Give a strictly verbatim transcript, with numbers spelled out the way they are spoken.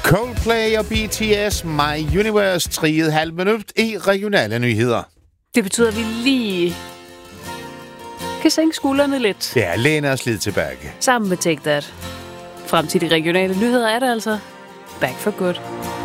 Coldplay og B T S, My Universe, triet halv minut i regionale nyheder. Det betyder, at vi lige kan sænke skuldrene lidt. Ja, læne os lidt tilbage. Sammen med Take That. Frem til de regionale nyheder er det altså back for good.